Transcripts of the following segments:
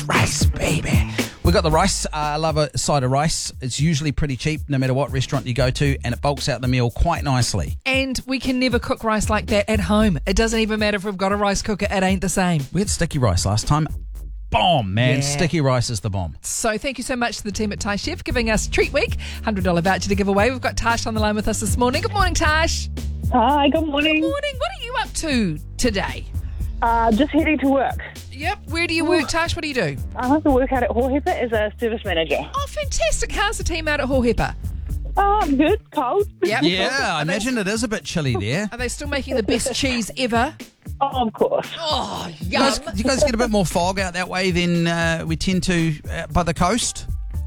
rice, baby. We got the rice. I love a side of rice. It's usually pretty cheap no matter what restaurant you go to, and it bulks out the meal quite nicely. And we can never cook rice like that at home. It doesn't even matter if we've got a rice cooker, it ain't the same. We had sticky rice last time. Bomb, man. Yeah. Sticky rice is the bomb. So thank you so much to the team at Thai Chef giving us Treat Week. $100 voucher to give away. We've got Tash on the line with us this morning. Good morning, Tash. Hi, good morning. Good morning. What are you up to today? Just heading to work. Yep. Where do you work, Tash? What do you do? I have to work out at Hohepa as a service manager. Oh, fantastic. How's the team out at Hohepa? Good, cold. Yep. Yeah, I imagine it is a bit chilly there. Are they still making the best cheese ever? Oh, of course. Oh, You yum. guys get a bit more fog out that way than we tend to by the coast?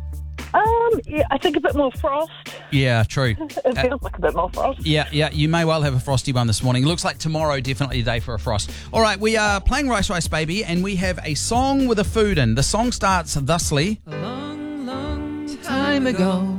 Yeah, I think a bit more frost. Yeah, true. It feels like a bit more frost. Yeah, you may well have a frosty one this morning. Looks like tomorrow definitely a day for a frost. All right, we are playing Rice Rice Baby, and we have a song with a food in. The song starts thusly. A long, long time ago,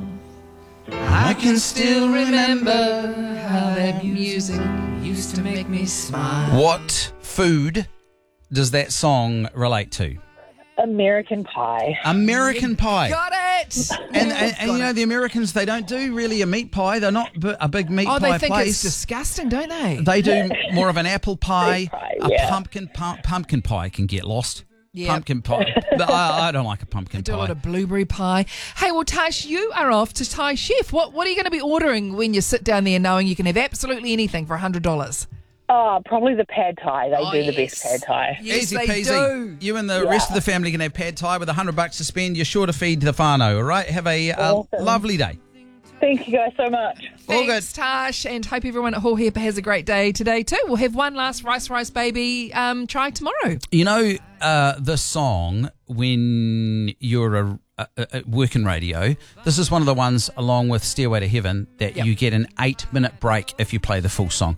I can still remember how that music used to make me smile. What food does that song relate to? American pie. American pie. Got it! And you know, the Americans, they don't do really a meat pie. They're not a big meat Oh, pie they think place. it's disgusting, don't they? They do more of an apple pie. Pie, A yeah. pumpkin pie can get lost. Yeah. Pumpkin pie. I don't like a pumpkin Do a lot pie. of blueberry pie. Hey, well, Tash, you are off to Thai Chef. What are you going to be ordering when you sit down there knowing you can have absolutely anything for $100? Probably the pad thai. They do the yes. best pad thai. Yes, Easy they peasy. do. You and the rest of the family can have pad thai with $100 to spend. You're sure to feed the whānau, all right? Have a Awesome. lovely day. Thank you guys so much. All good. Thanks, Tash, and hope everyone at Hohepa has a great day today too. We'll have one last Rice Rice Baby try tomorrow. You know the song when you're working radio, this is one of the ones along with Stairway to Heaven that you get an 8-minute break if you play the full song.